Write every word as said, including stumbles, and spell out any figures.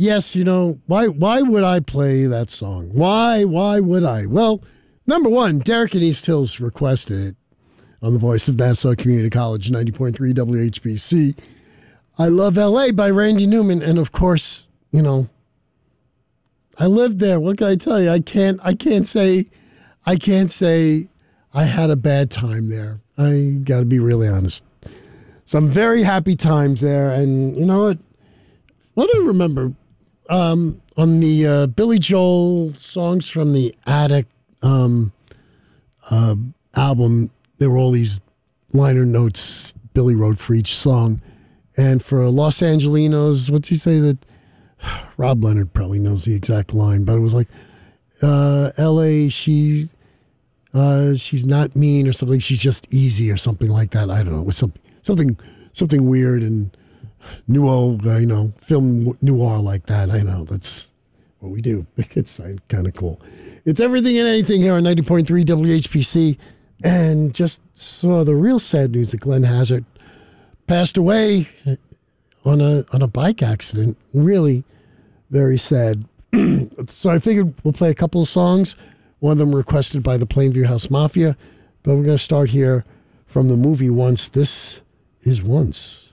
yes, you know, why why would I play that song? Why, why would I? Well, number one, Derek in East Hills requested it on the Voice of Nassau Community College, ninety point three W H B C. I Love L A by Randy Newman. And of course, you know, I lived there. What can I tell you? I can't, I can't say, I can't say I had a bad time there. I got to be really honest. Some very happy times there. And you know what? What do I remember? Um, on the uh, Billy Joel Songs from the Attic um, uh, album, there were all these liner notes Billy wrote for each song. And for Los Angelinos, what's he say that? Rob Leonard probably knows the exact line, but it was like, uh, L A, she, uh, she's not mean or something. She's just easy or something like that. I don't know. It was something, something, something weird and noir, uh, you know, film noir like that. I know that's what we do. It's kind of cool. It's everything and anything here on ninety point three W H P C. And just saw the real sad news that Glenn Hazard passed away on a on a bike accident. Really very sad. So I figured we'll play a couple of songs. One of them requested by the Plainview House Mafia. But we're going to start here from the movie Once. This is Once.